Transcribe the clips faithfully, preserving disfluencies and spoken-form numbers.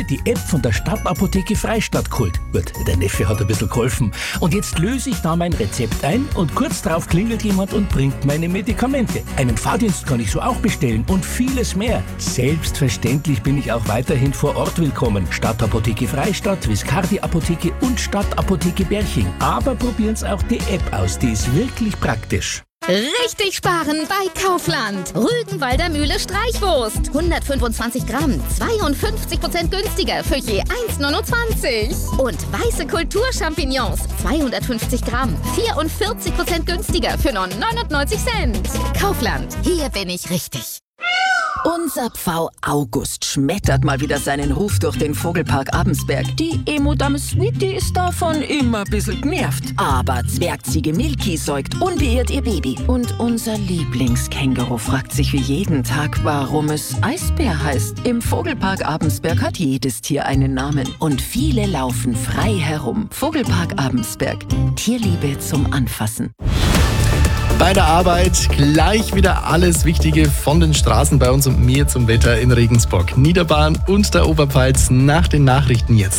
die App von der Stadtapotheke Freistadt geholt. Gut, der Neffe hat ein bisschen geholfen. Und jetzt löse ich da mein Rezept ein und kurz darauf klingelt jemand und bringt meine Medikamente. Einen Fahrdienst kann ich so auch bestellen und vieles mehr. Selbstverständlich bin ich auch weiterhin vor Ort willkommen. Stadtapotheke Freistadt, Viscardi Apotheke und Stadtapotheke Berching. Aber probieren Sie auch die App aus, die ist wirklich praktisch. Richtig sparen bei Kaufland. Rügenwalder Mühle Streichwurst. hundertfünfundzwanzig Gramm, zweiundfünfzig Prozent günstiger für je eins neunundzwanzig. Und weiße Kulturchampignons, zweihundertfünfzig Gramm, vierundvierzig Prozent günstiger für nur neunundneunzig Cent. Kaufland, hier bin ich richtig. Unser Pfau August schmettert mal wieder seinen Ruf durch den Vogelpark Abensberg. Die Emo-Dame Sweetie ist davon immer ein bisschen genervt. Aber Zwergziege Milky säugt unbeirrt ihr Baby. Und unser Lieblingskänguru fragt sich wie jeden Tag, warum es Eisbär heißt. Im Vogelpark Abensberg hat jedes Tier einen Namen. Und viele laufen frei herum. Vogelpark Abensberg. Tierliebe zum Anfassen. Bei der Arbeit gleich wieder alles Wichtige von den Straßen bei uns und mir zum Wetter in Regensburg, Niederbayern und der Oberpfalz nach den Nachrichten jetzt.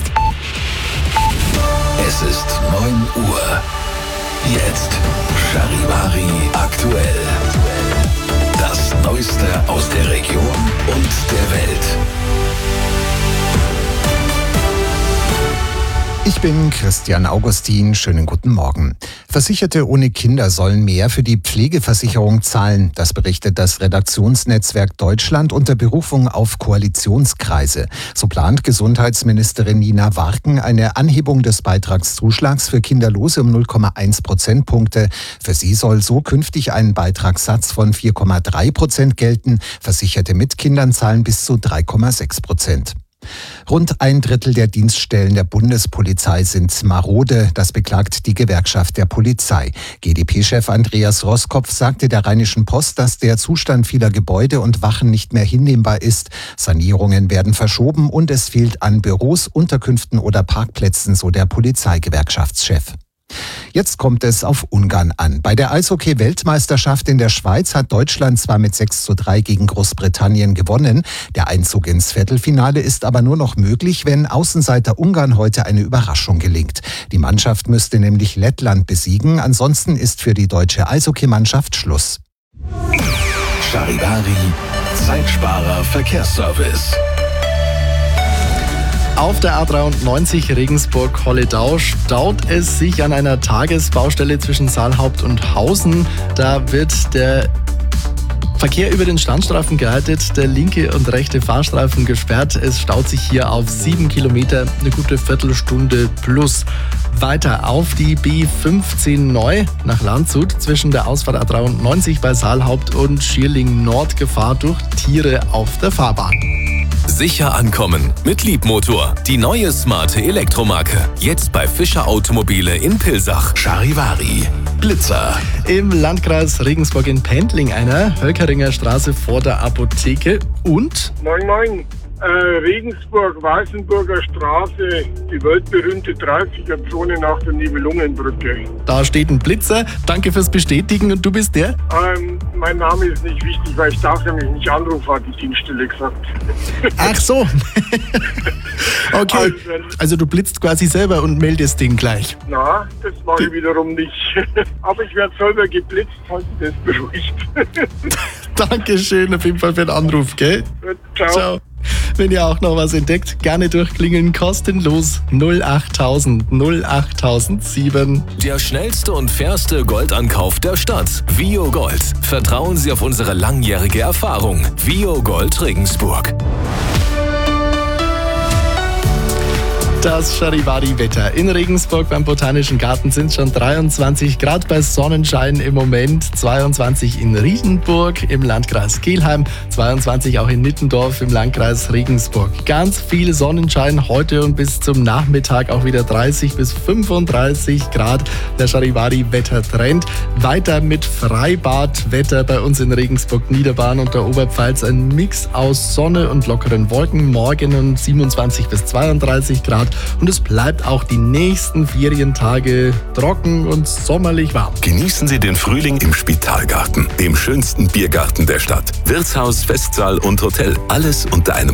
Es ist neun Uhr. Jetzt Charivari aktuell. Das Neueste aus der Region und der Welt. Ich bin Christian Augustin, schönen guten Morgen. Versicherte ohne Kinder sollen mehr für die Pflegeversicherung zahlen. Das berichtet das Redaktionsnetzwerk Deutschland unter Berufung auf Koalitionskreise. So plant Gesundheitsministerin Nina Warken eine Anhebung des Beitragszuschlags für Kinderlose um null Komma eins Prozentpunkte. Für sie soll so künftig ein Beitragssatz von vier Komma drei Prozent gelten. Versicherte mit Kindern zahlen bis zu drei Komma sechs Prozent. Rund ein Drittel der Dienststellen der Bundespolizei sind marode. Das beklagt die Gewerkschaft der Polizei. G d P-Chef Andreas Roskopf sagte der Rheinischen Post, dass der Zustand vieler Gebäude und Wachen nicht mehr hinnehmbar ist. Sanierungen werden verschoben und es fehlt an Büros, Unterkünften oder Parkplätzen, so der Polizeigewerkschaftschef. Jetzt kommt es auf Ungarn an. Bei der Eishockey-Weltmeisterschaft in der Schweiz hat Deutschland zwar mit sechs zu drei gegen Großbritannien gewonnen. Der Einzug ins Viertelfinale ist aber nur noch möglich, wenn Außenseiter Ungarn heute eine Überraschung gelingt. Die Mannschaft müsste nämlich Lettland besiegen. Ansonsten ist für die deutsche Eishockeymannschaft Schluss. Charivari, Zeitsparer Verkehrsservice. Auf der A dreiundneunzig Regensburg-Holledau staut es sich an einer Tagesbaustelle zwischen Saalhaupt und Hausen. Da wird der Verkehr über den Standstreifen geleitet, der linke und rechte Fahrstreifen gesperrt. Es staut sich hier auf sieben Kilometer, eine gute Viertelstunde plus. Weiter auf die B fünfzehn neu nach Landshut zwischen der Ausfahrt A dreiundneunzig bei Saalhaupt und Schierling Nord Gefahr durch Tiere auf der Fahrbahn. Sicher ankommen mit Liebmotor. Die neue smarte Elektromarke. Jetzt bei Fischer Automobile in Pilsach. Charivari, Blitzer. Im Landkreis Regensburg in Pendling einer Höckeringer Straße vor der Apotheke und... Moin, moin. Äh, Regensburg, Weißenburger Straße, die weltberühmte dreißiger-Zone nach der Nibelungenbrücke. Da steht ein Blitzer. Danke fürs Bestätigen. Und du bist der? Ähm, mein Name ist nicht wichtig, weil ich darf nämlich nicht anrufen, hat die Dienststelle gesagt. Ach so. Okay. Also du blitzt quasi selber und meldest den gleich. Na, das mache ich wiederum nicht. Aber ich werde selber geblitzt, falls das beruhigt. Dankeschön auf jeden Fall für den Anruf, gell? Ciao. Ciao. Wenn ihr auch noch was entdeckt, gerne durchklingeln, kostenlos null achttausend null achttausendsieben. Der schnellste und fairste Goldankauf der Stadt. Vio Gold. Vertrauen Sie auf unsere langjährige Erfahrung. Vio Gold Regensburg. Das Charivari-Wetter. In Regensburg beim Botanischen Garten sind schon dreiundzwanzig Grad bei Sonnenschein im Moment, zweiundzwanzig in Riedenburg im Landkreis Kelheim, zweiundzwanzig auch in Nittendorf im Landkreis Regensburg. Ganz viel Sonnenschein heute und bis zum Nachmittag auch wieder dreißig bis fünfunddreißig Grad. Der Charivari-Wettertrend. Weiter mit Freibadwetter bei uns in Regensburg, Niederbayern und der Oberpfalz. Ein Mix aus Sonne und lockeren Wolken. Morgen um siebenundzwanzig bis zweiunddreißig Grad. Und es bleibt auch die nächsten Ferientage trocken und sommerlich warm. Genießen Sie den Frühling im Spitalgarten, dem schönsten Biergarten der Stadt. Wirtshaus, Festsaal und Hotel, alles unter einem